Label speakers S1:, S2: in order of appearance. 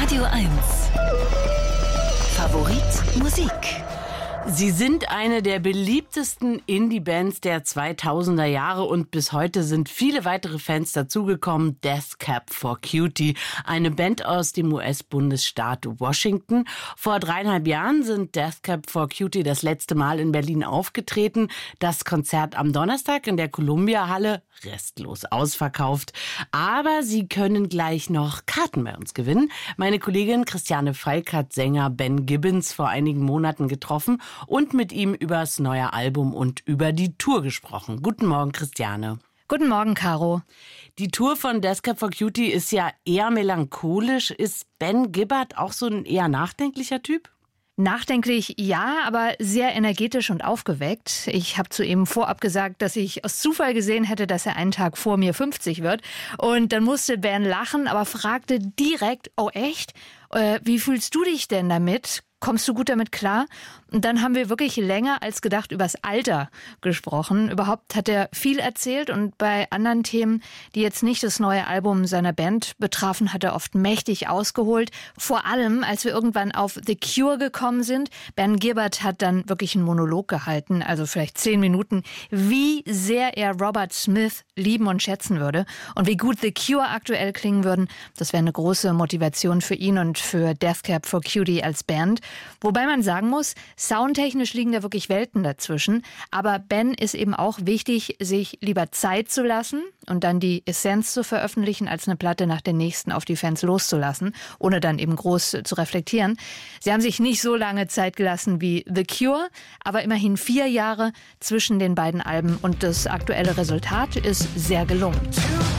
S1: Radio 1. Favorit Musik.
S2: Sie sind eine der beliebtesten Indie-Bands der 2000er Jahre und bis heute sind viele weitere Fans dazugekommen. Death Cab for Cutie, eine Band aus dem US-Bundesstaat Washington. Vor 3,5 Jahren sind Death Cab for Cutie das letzte Mal in Berlin aufgetreten. Das Konzert am Donnerstag in der Columbia-Halle restlos ausverkauft. Aber Sie können gleich noch Karten bei uns gewinnen. Meine Kollegin Christiane Falk hat Sänger Ben Gibbons vor einigen Monaten getroffen und mit ihm über das neue Album und über die Tour gesprochen. Guten Morgen, Christiane.
S3: Guten Morgen, Caro.
S2: Die Tour von Death Cab for Cutie ist ja eher melancholisch. Ist Ben Gibbons auch so ein eher nachdenklicher Typ?
S3: Nachdenklich, ja, aber sehr energetisch und aufgeweckt. Ich habe zu ihm vorab gesagt, dass ich aus Zufall gesehen hätte, dass er einen Tag vor mir 50 wird. Und dann musste Ben lachen, aber fragte direkt, oh echt? Wie fühlst du dich denn damit? Kommst du gut damit klar? Und dann haben wir wirklich länger als gedacht übers Alter gesprochen. Überhaupt hat er viel erzählt und bei anderen Themen, die jetzt nicht das neue Album seiner Band betrafen, hat er oft mächtig ausgeholt. Vor allem, als wir irgendwann auf The Cure gekommen sind. Ben Gibbons hat dann wirklich einen Monolog gehalten, also vielleicht 10 Minuten, wie sehr er Robert Smith lieben und schätzen würde und wie gut The Cure aktuell klingen würden. Das wäre eine große Motivation für ihn und für Death Cab for Cutie als Band. Wobei man sagen muss, soundtechnisch liegen da wirklich Welten dazwischen. Aber Ben ist eben auch wichtig, sich lieber Zeit zu lassen und dann die Essenz zu veröffentlichen, als eine Platte nach der nächsten auf die Fans loszulassen, ohne dann eben groß zu reflektieren. Sie haben sich nicht so lange Zeit gelassen wie The Cure, aber immerhin 4 Jahre zwischen den beiden Alben und das aktuelle Resultat ist sehr gelungen.